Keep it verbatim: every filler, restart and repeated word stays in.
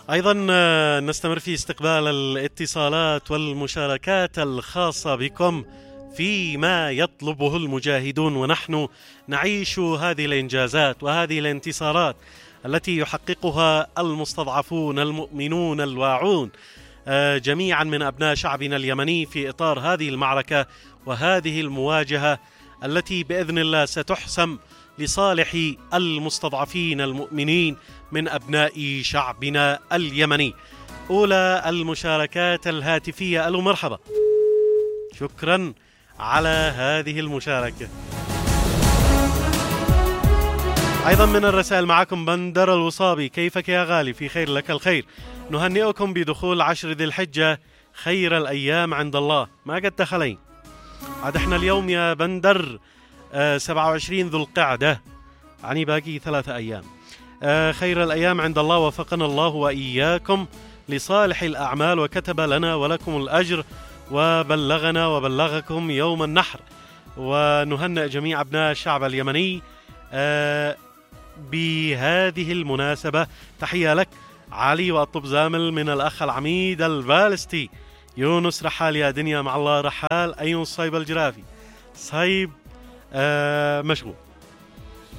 أيضا آه، نستمر في استقبال الاتصالات والمشاركات الخاصة بكم فيما يطلبه المجاهدون، ونحن نعيش هذه الإنجازات وهذه الانتصارات التي يحققها المستضعفون المؤمنون الواعون آه، جميعا من أبناء شعبنا اليمني في إطار هذه المعركة وهذه المواجهة التي بإذن الله ستحسم لصالح المستضعفين المؤمنين من أبناء شعبنا اليمني. أولى المشاركات الهاتفية. ألو مرحبا، شكرا على هذه المشاركة. أيضا من الرسائل معكم بندر الوصابي، كيفك يا غالي؟ في خير، لك الخير. نهنئكم بدخول عشر ذي الحجة، خير الأيام عند الله. ما قد دخلين عاد احنا اليوم يا بندر آه سبعة وعشرين ذو القعدة، يعني باقي ثلاثة أيام. آه خير الأيام عند الله، وفقنا الله وإياكم لصالح الأعمال وكتب لنا ولكم الأجر وبلغنا وبلغكم يوم النحر. ونهنئ جميع أبناء الشعب اليمني آه بهذه المناسبة. تحية لك علي، وأطلب زامل من الأخ العميد البالستي يونس رحال يا دنيا مع الله رحال. أيون صيب الجرافي صيب آه مشغول.